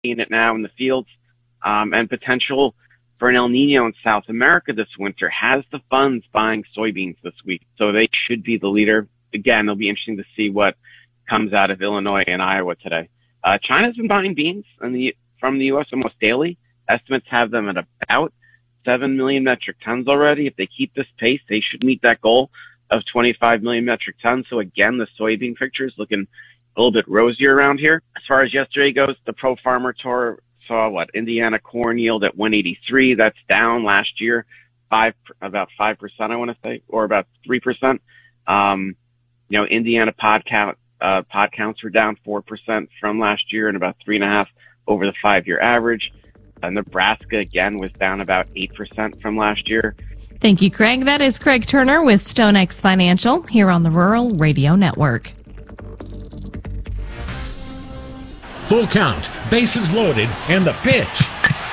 seeing it now in the fields, and potential for an El Nino in South America this winter. Has the funds buying soybeans this week, so they should be the leader. Again, it'll be interesting to see what comes out of Illinois and Iowa today. China's been buying beans from the U.S. almost daily. Estimates have them at about 7 million metric tons already. If they keep this pace, they should meet that goal of 25 million metric tons. So again, the soybean picture is looking a little bit rosier around here. As far as yesterday goes, the Pro Farmer Tour saw Indiana corn yield at 183. That's down last year, about 5%, I want to say, or about 3%. Indiana pod counts were down 4% from last year and about 3.5% over the 5-year average. Nebraska, again, was down about 8% from last year. Thank you, Craig. That is Craig Turner with StoneX Financial here on the Rural Radio Network. Full count, bases loaded, and the pitch.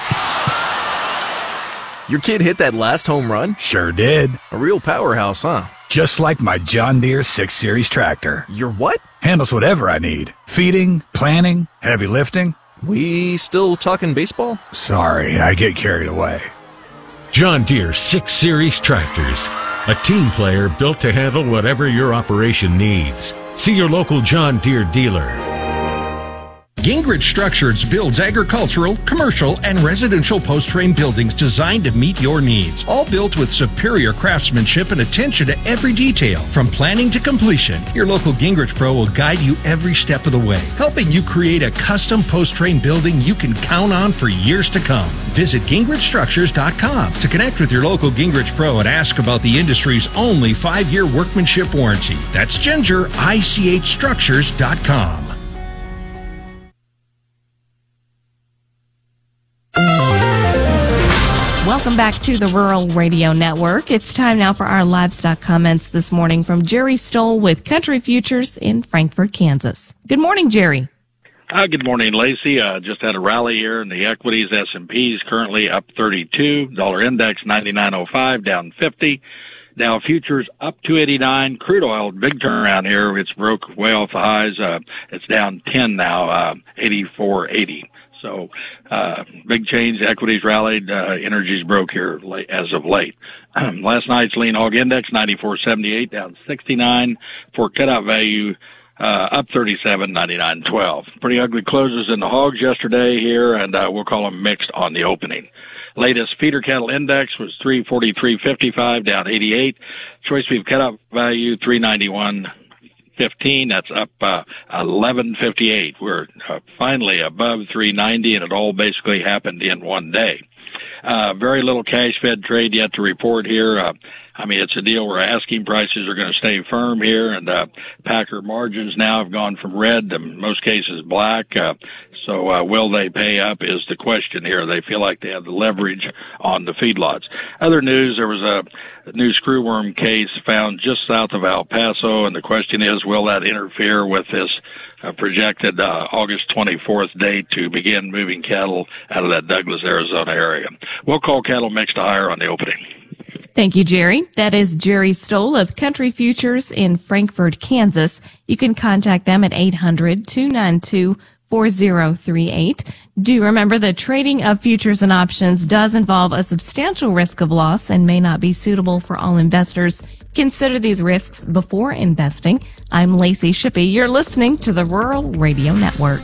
Your kid hit that last home run? Sure did. A real powerhouse, huh? Just like my John Deere 6 Series tractor. Your what? Handles whatever I need. Feeding, planting, heavy lifting. We still talking baseball? Sorry, I get carried away. John Deere 6 Series tractors. A team player built to handle whatever your operation needs. See your local John Deere dealer. Gingrich Structures builds agricultural, commercial, and residential post-frame buildings designed to meet your needs. All built with superior craftsmanship and attention to every detail. From planning to completion, your local Gingrich Pro will guide you every step of the way, helping you create a custom post-frame building you can count on for years to come. Visit GingrichStructures.com to connect with your local Gingrich Pro and ask about the industry's only 5-year workmanship warranty. That's GingerICHStructures.com. Welcome back to the Rural Radio Network. It's time now for our livestock comments this morning from Jerry Stoll with Country Futures in Frankfort, Kansas. Good morning, Jerry. Good morning, Lacey. Just had a rally here in the equities. S&P's currently up 32. Dollar index 99.05, down 50. Dow futures up 289. Crude oil, big turnaround here. It's broke way off the highs. It's down 10 now, 84.80. So, big change. Equities rallied. Energies broke here as of late. Last night's lean hog index, 94.78, down 69. For cutout value, up 37, 99.12. Pretty ugly closes in the hogs yesterday here, and we'll call them mixed on the opening. Latest feeder cattle index was 343.55, down 88. Choice beef cutout value, 391.15. That's up 11.58. We're finally above 390, and it all basically happened in one day. Very little cash fed trade yet to report here. It's a deal where asking prices are going to stay firm here, and packer margins now have gone from red to, in most cases, black. So will they pay up is the question here. They feel like they have the leverage on the feedlots. Other news, there was a new screwworm case found just south of El Paso, and the question is, will that interfere with this projected August 24th date to begin moving cattle out of that Douglas, Arizona area? We'll call cattle mixed to higher on the opening. Thank you, Jerry. That is Jerry Stoll of Country Futures in Frankfort, Kansas. You can contact them at 800-292-4038. Do remember that trading of futures and options does involve a substantial risk of loss and may not be suitable for all investors. Consider these risks before investing. I'm Lacey Shippey. You're listening to the Rural Radio Network.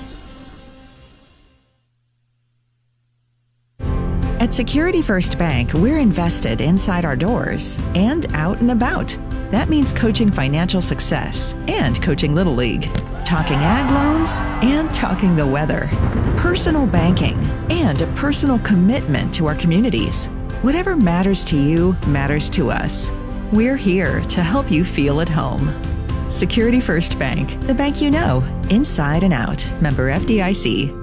At Security First Bank, we're invested inside our doors and out and about. That means coaching financial success and coaching Little League, talking ag loans and talking the weather, personal banking, and a personal commitment to our communities. Whatever matters to you matters to us. We're here to help you feel at home. Security First Bank, the bank you know, inside and out. Member FDIC.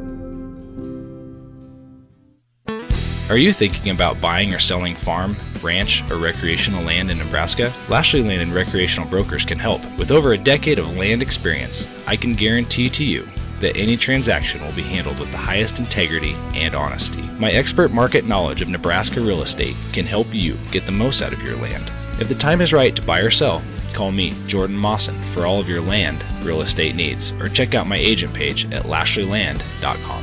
Are you thinking about buying or selling farm, ranch, or recreational land in Nebraska? Lashley Land and Recreational Brokers can help. With over a decade of land experience, I can guarantee to you that any transaction will be handled with the highest integrity and honesty. My expert market knowledge of Nebraska real estate can help you get the most out of your land. If the time is right to buy or sell, Call me, Jordan Mawson, for all of your land real estate needs, or check out my agent page at LashleyLand.com.